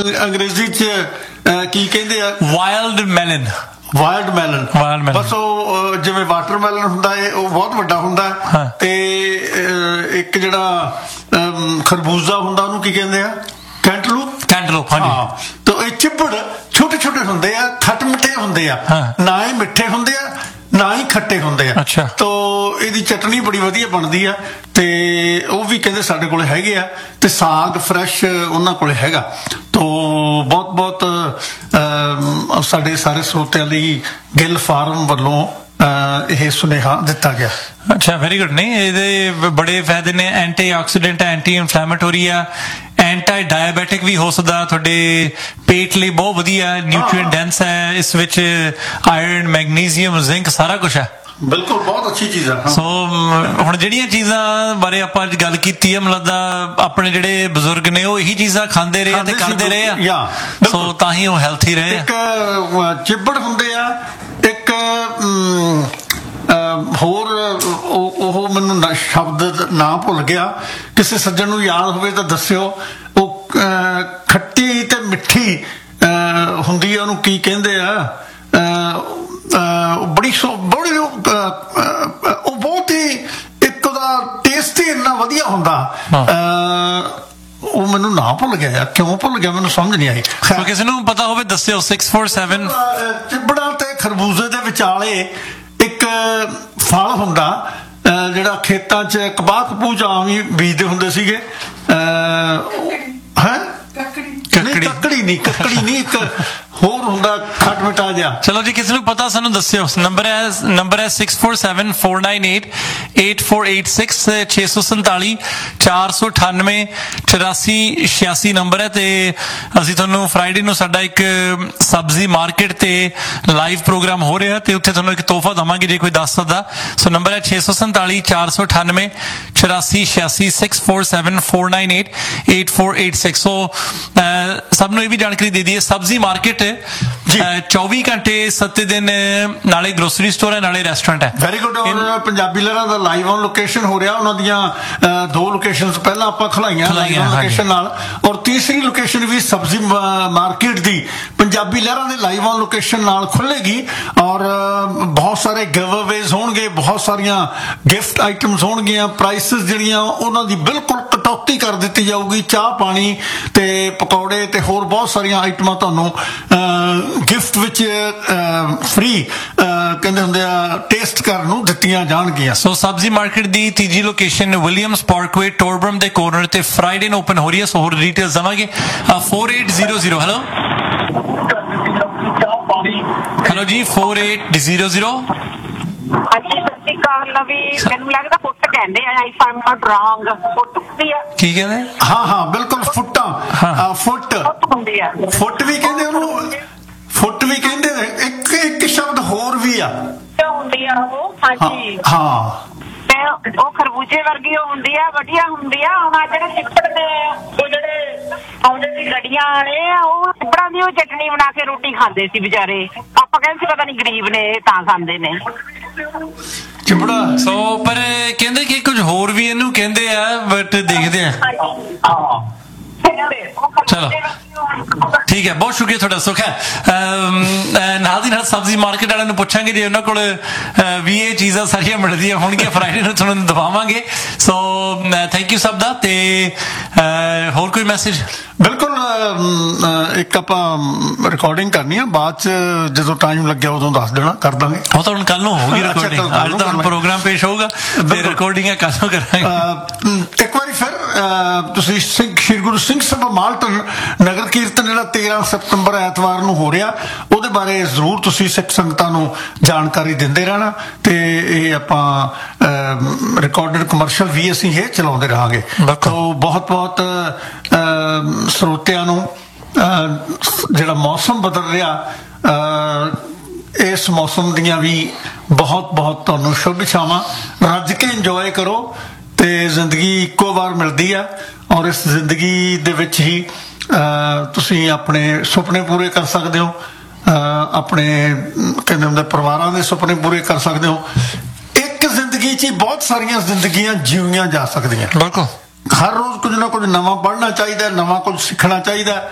ਅੰਗਰੇਜ਼ੀ 'ਚ ਕੀ ਕਹਿੰਦੇ ਆ? Wild melon. Wild melon. ਬਸ ਉਹ ਜਿਵੇਂ ਵਾਟਰਮੈਲਨ ਹੁੰਦਾ ਹੈ, ਉਹ ਬਹੁਤ ਵੱਡਾ ਹੁੰਦਾ ਹੈ। ਤੇ ਇੱਕ ਜਿਹੜਾ ਖਰਬੂਜ਼ਾ ਹੁੰਦਾ, ਉਹਨੂੰ ਕੀ ਕਹਿੰਦੇ ਆ? ਕੈਂਟਲੂਪ। ਹਾਂ, ਤੇ ਇਹ ਚਿੱਬੜ ਛੋਟੇ ਛੋਟੇ ਹੁੰਦੇ ਆ, ਖੱਟ ਮਿੱਠੇ ਹੁੰਦੇ ਆ, ਨਾ ਹੀ ਮਿੱਠੇ ਹੁੰਦੇ ਆ ਨਾ ਹੀ ਖੱਟੇ ਹੁੰਦੇ ਆ। ਤੋ ਇਹਦੀ ਚਟਨੀ ਬੜੀ ਵਧੀਆ ਬਣਦੀ ਆ, ਤੇ ਉਹ ਵੀ ਕਹਿੰਦੇ ਸਾਡੇ ਕੋਲ ਹੈਗੇ ਆ, ਤੇ ਸਾਗ ਫਰੈਸ਼ ਉਹਨਾਂ ਕੋਲ ਹੈਗਾ। ਤੋ ਬਹੁਤ ਬਹੁਤ ਸਾਡੇ ਸਾਰੇ ਸਰੋਤਿਆਂ ਲਈ ਗਿੱਲ ਫਾਰਮ ਵੱਲੋਂ ਇਹ ਸੁਨੇਹਾ ਦਿੱਤਾ ਗਿਆ। ਅੱਛਾ, ਵੈਰੀ ਗੁੱਡ। ਨਹੀਂ, ਇਹਦੇ ਬੜੇ ਫਾਇਦੇ ਨੇ। ਐਂਟੀ ਆਕਸੀਡੈਂਟ, ਐਂਟੀ ਇਨਫਲੈਮੇਟੋਰੀ ਆ, ਐਂਟੀ ਡਾਇਬੈਟਿਕ ਵੀ ਹੋ ਸਕਦਾ, ਤੁਹਾਡੇ ਪੇਟ ਲਈ ਬਹੁਤ ਵਧੀਆ, ਨਿਊਟ੍ਰੀਐਂਟ ਡੈਂਸ ਹੈ, ਇਸ ਵਿੱਚ ਆਇਰਨ, ਮੈਗਨੀਜ਼ੀਅਮ, ਜ਼ਿੰਕ ਸਾਰਾ ਕੁਛ ਹੈ। ਬਿਲਕੁਲ, ਬਹੁਤ ਅੱਛੀ ਚੀਜ਼ ਆ। ਸੋ ਹੁਣ ਜਿਹੜੀਆਂ ਚੀਜ਼ਾਂ ਬਾਰੇ ਆਪਾਂ ਅੱਜ ਗੱਲ ਕੀਤੀ ਹੈ, ਮੈਨੂੰ ਲੱਗਦਾ ਆਪਣੇ ਜਿਹੜੇ ਬਜ਼ੁਰਗ ਨੇ ਉਹ ਇਹੀ ਚੀਜ਼ਾਂ ਖਾਂਦੇ ਰਹੇ ਤੇ ਕਰਦੇ ਰਹੇ ਆ, ਸੋ ਤਾਂ ਹੀ ਉਹ ਹੈਲਥੀ ਰਹੇ। ਇੱਕ ਚਿੱਬੜ ਹੁੰਦੇ ਆ, ਇੱਕ ਹੋਰ ਉਹ ਮੈਨੂੰ ਸ਼ਬਦ ਨਾ ਭੁੱਲ ਗਿਆ, ਕਿਸੇ ਸੱਜਣ ਨੂੰ ਯਾਦ ਹੋਵੇ ਤਾਂ ਦੱਸਿਓ। ਉਹ ਖੱਟੀ ਤੇ ਮਿੱਠੀ ਹੁੰਦੀ ਆ, ਉਹਨੂੰ ਕੀ ਕਹਿੰਦੇ ਆ? ਉਹ ਬਹੁਤ ਹੀ ਇੱਕ ਉਹਦਾ ਟੇਸਟ ਹੀ ਇੰਨਾ ਵਧੀਆ ਹੁੰਦਾ। ਉਹ ਮੈਨੂੰ ਨਾ ਭੁੱਲ ਗਿਆ, ਕਿਉਂ ਭੁੱਲ ਗਿਆ ਮੈਨੂੰ ਸਮਝ ਨਹੀਂ ਆਈ। ਕਿਸੇ ਨੂੰ ਪਤਾ ਹੋਵੇ ਦੱਸਿਓ। 647 ਚਿੱਬੜਾਂ ਤੇ ਖਰਬੂਜ਼ੇ ਦੇ ਵਿਚਾਲੇ ਇੱਕ ਫਲ ਹੁੰਦਾ, ਜਿਹੜਾ ਖੇਤਾਂ 'ਚ ਕਪਾਹ ਕਪੂਹ 'ਚ ਆਮ ਹੀ ਬੀਜਦੇ ਹੁੰਦੇ ਸੀਗੇ। ਕੱਕੜੀ ਨਹੀਂ, ਇੱਕ ਹੋਰ ਹੁੰਦਾ ਖੱਟ ਮਿੱਠਾ ਜਿਹਾ। ਚਲੋ ਜੀ, ਕਿਸੇ ਨੂੰ ਪਤਾ ਸਾਨੂੰ ਦੱਸਿਓ। ਨੰਬਰ ਹੈ 647-498-8486 647 498 8486 ਨੰਬਰ ਹੈ। ਤੇ ਅਸੀਂ ਤੁਹਾਨੂੰ ਫਰਾਈਡੇ ਨੂੰ ਸਾਡਾ ਇੱਕ ਸਬਜ਼ੀ ਮਾਰਕੀਟ ਤੇ ਲਾਈਵ ਪ੍ਰੋਗਰਾਮ ਹੋ ਰਿਹਾ, ਤੇ ਉੱਥੇ ਤੁਹਾਨੂੰ ਇੱਕ ਤੋਹਫਾ ਦੇਵਾਂਗੇ ਜੇ ਕੋਈ ਦੱਸ ਸਕਦਾ। ਸੋ ਨੰਬਰ ਹੈ 647 498 8486 647-498-8486। ਸੋ ਸਭ ਨੂੰ ਇਹ ਵੀ ਜਾਣਕਾਰੀ ਦੇ ਦਈਏ, ਸਬਜ਼ੀ ਮਾਰਕੀਟ 24 ਘੰਟੇ 7 ਦਿਨ ਨਾਲੇ ਗਰੋਸਰੀ ਸਟੋਰ ਹੈ, ਨਾਲੇ ਰੈਸਟੋਰੈਂਟ ਹੈ। Very good. ਔਰ ਪੰਜਾਬੀ ਲਹਿਰਾਂ ਦਾ ਲਾਈਵ ਔਨ ਲੋਕੇਸ਼ਨ ਹੋ ਰਿਹਾ। ਉਹਨਾਂ ਦੀਆਂ 2 ਲੋਕੇਸ਼ਨਸ ਪਹਿਲਾਂ ਆਪਾਂ ਖਲਾਈਆਂ ਲੋਕੇਸ਼ਨ ਨਾਲ, ਔਰ ਤੀਸਰੀ ਲੋਕੇਸ਼ਨ ਵੀ ਸਬਜ਼ੀ ਮਾਰਕੀਟ ਦੀ ਪੰਜਾਬੀ ਲਹਿਰਾਂ ਦੇ ਲਾਈਵ ਔਨ ਲੋਕੇਸ਼ਨ ਨਾਲ ਖੁੱਲੇਗੀ। ਔਰ ਬਹੁਤ ਸਾਰੇ ਗਿਵਅਵੇਜ਼ ਹੋਣਗੇ, ਬਹੁਤ ਸਾਰੀਆਂ ਗਿਫਟ ਆਈਟਮਸ ਹੋਣਗੀਆਂ। ਪ੍ਰਾਈਸਿਸ ਜਿਹੜੀਆਂ ਉਹਨਾਂ ਦੀ ਬਿਲਕੁਲ ਕਟੌਤੀ ਕਰ ਦਿੱਤੀ ਜਾਊਗੀ। ਚਾਹ ਪਾਣੀ ਤੇ ਪਕੌੜੇ ਤੇ ਹੋਰ ਬਹੁਤ ਸਾਰੀਆਂ ਆਈਟਮਾਂ ਤੁਹਾਨੂੰ ਗਿਫਟ ਵਿੱਚ ਫ੍ਰੀ ਕਹਿੰਦੇ ਹੁੰਦੇ ਆ ਟੇਸਟ ਕਰਨ ਨੂੰ ਦਿੱਤੀਆਂ ਜਾਣਗੀਆਂ। ਸੋ ਸਬਜ਼ੀ ਮਾਰਕੀਟ ਦੀ ਤੀਜੀ ਲੋਕੇਸ਼ਨ ਵਿਲੀਅਮਸ ਪਾਰਕਵੇ ਟੋਰਬਰਮ ਦੇ ਕੋਰਨਰ ਤੇ ਫਰਾਈਡੇ ਨੂੰ ਓਪਨ ਹੋ ਰਹੀ ਹੈ। ਸੋ ਹੋਰ ਡਿਟੇਲਸ ਦੇਵਾਂਗੇ। 4800 ਹੈਲੋ ਜੀ 4800। ਹਾਂਜੀ, ਸਤਿ ਸ਼੍ਰੀ ਅਕਾਲ ਨਵੀ। ਮੈਨੂੰ ਲੱਗਦਾ ਫੁੱਟ ਕਹਿੰਦੇ ਆ, ਇਫ ਆਮ ਨਾਟ ਰੋਂਗ। ਫੁੱਟ ਹੁੰਦੀ ਆ? ਕੀ ਕਹਿੰਦੇ? ਹਾਂ ਬਿਲਕੁਲ, ਫੁੱਟਾਂ। ਫੁੱਟ ਹੁੰਦੀ ਆ, ਫੁੱਟ ਵੀ ਕਹਿੰਦੇ ਉਹਨੂੰ, ਫੁੱਟ ਵੀ ਕਹਿੰਦੇ ਨੇ। ਇੱਕ ਸ਼ਬਦ ਹੋਰ ਵੀ ਆ ਹੁੰਦੀ ਆ ਉਹ। ਹਾਂਜੀ ਹਾਂ, ਉਹ ਖਰਬੂਜੇ ਵਰਗੀ ਉਹ ਹੁੰਦੀ ਆ, ਵਧੀਆ ਹੁੰਦੀ ਆ। ਹੁਣ ਆ ਜਿਹੜੇ ਚਿੱਪੜ ਨੇ, ਉਹ ਜਿਹੜੇ ਆਉਂਦੇ ਸੀ ਗੱਡੀਆਂ ਵਾਲੇ, ਉਹ ਚਿੱਪੜਾਂ ਦੀ ਉਹ ਚਟਨੀ ਬਣਾ ਕੇ ਰੋਟੀ ਖਾਂਦੇ ਸੀ ਵਿਚਾਰੇ। ਆਪਾਂ ਕਹਿੰਦੇ ਸੀ ਪਤਾ ਨੀ ਗਰੀਬ ਨੇ ਤਾਂ ਖਾਂਦੇ ਨੇ ਚਿਪੜਾ। ਸੋ ਪਰ ਕਹਿੰਦੇ ਕਿ ਕੁਝ ਹੋਰ ਵੀ ਇਹਨੂੰ ਕਹਿੰਦੇ ਆ, ਬਟ ਦੇਖਦੇ ਆ। ਚਲੋ ਠੀਕ ਹੈ, ਬਹੁਤ ਸ਼ੁਕਰੀਆ ਤੁਹਾਡਾ। ਸੁੱਖ ਹੈ। ਨਾਲ ਦੀ ਨਾਲ ਸਬਜ਼ੀ ਮਾਰਕੀਟ ਵਾਲਿਆਂ ਨੂੰ ਪੁੱਛਾਂਗੇ ਜੇ ਉਹਨਾਂ ਕੋਲ ਵੀ ਇਹ ਚੀਜ਼ਾਂ ਸਾਰੀਆਂ ਮਿਲਦੀਆਂ ਹੋਣਗੀਆਂ, ਫਰਾਈਡੇ ਨੂੰ ਤੁਹਾਨੂੰ ਦਿਵਾਵਾਂਗੇ। ਸੋ ਥੈਂਕ ਯੂ ਸਭ ਦਾ। ਤੇ ਹੋਰ ਕੋਈ ਮੈਸੇਜ? ਬਿਲਕੁਲ, ਇੱਕ ਆਪਾਂ ਰਿਕਾਰਡਿੰਗ ਕਰਨੀ ਆ, ਬਾਅਦ ਚ ਜਦੋਂ ਟਾਈਮ ਲੱਗਿਆ ਉਦੋਂ ਦੱਸ ਦੇਣਾ, ਕਰ ਦਾਂਗੇ। ਉਹ ਤਾਂ ਹੁਣ ਕੱਲ ਨੂੰ ਹੋਊਗੀ ਰਿਕਾਰਡਿੰਗ। ਅੱਜ ਤਾਂ ਹੁਣ ਪ੍ਰੋਗਰਾਮ ਪੇਸ਼ ਹੋਊਗਾ ਤੇ ਰਿਕਾਰਡਿੰਗ ਕੱਲ ਨੂੰ ਕਰਾਂਗੇ। ਇੱਕ ਵਾਰੀ ਫਿਰ ਤੁਸੀਂ ਸ਼੍ਰੀ ਗੁਰੂ ਸਿੰਘ ਸਭਾ ਮਾਲਟਨ ਨਗਰ ਕੀਰਤਨ ਜਿਹੜਾ 13 ਸਤੰਬਰ ਐਤਵਾਰ ਨੂੰ ਹੋ ਰਿਹਾ, ਉਹਦੇ ਬਾਰੇ ਜ਼ਰੂਰ ਤੁਸੀਂ ਸਿੱਖ ਸੰਗਤਾਂ ਨੂੰ ਜਾਣਕਾਰੀ ਦਿੰਦੇ ਰਹਿਣਾ। ਤੇ ਇਹ ਆਪਾਂ ਰਿਕਾਰਡਡ ਕਮਰਸ਼ਲ ਵੀ ਅਸੀਂ ਇਹ ਚਲਾਉਂਦੇ ਰਹਾਂਗੇ। ਬਹੁਤ ਬਹੁਤ ਸਰੋਤਿਆਂ ਨੂੰ ਜਿਹੜਾ ਮੌਸਮ ਬਦਲ ਰਿਹਾ, ਇਸ ਮੌਸਮ ਦੀਆਂ ਵੀ ਬਹੁਤ ਬਹੁਤ ਤੁਹਾਨੂੰ ਸ਼ੁਭ ਇਛਾਵਾਂ। ਰੱਜ ਕੇ ਇੰਜੋਏ ਕਰੋ, ਤੇ ਜ਼ਿੰਦਗੀ ਇੱਕੋ ਵਾਰ ਮਿਲਦੀ ਆ, ਔਰ ਇਸ ਜ਼ਿੰਦਗੀ ਦੇ ਵਿੱਚ ਹੀ ਤੁਸੀਂ ਆਪਣੇ ਸੁਪਨੇ ਪੂਰੇ ਕਰ ਸਕਦੇ ਹੋ, ਆਪਣੇ ਕਹਿੰਦੇ ਹੁੰਦੇ ਪਰਿਵਾਰਾਂ ਦੇ ਸੁਪਨੇ ਪੂਰੇ ਕਰ ਸਕਦੇ ਹੋ। ਇੱਕ ਜ਼ਿੰਦਗੀ 'ਚ ਹੀ ਬਹੁਤ ਸਾਰੀਆਂ ਜ਼ਿੰਦਗੀਆਂ ਜਿਉਣੀਆਂ ਜਾ ਸਕਦੀਆਂ। ਬਿਲਕੁਲ, ਹਰ ਰੋਜ਼ ਕੁਝ ਨਾ ਕੁਝ ਨਵਾਂ ਪੜ੍ਹਨਾ ਚਾਹੀਦਾ, ਨਵਾਂ ਕੁਝ ਸਿੱਖਣਾ ਚਾਹੀਦਾ।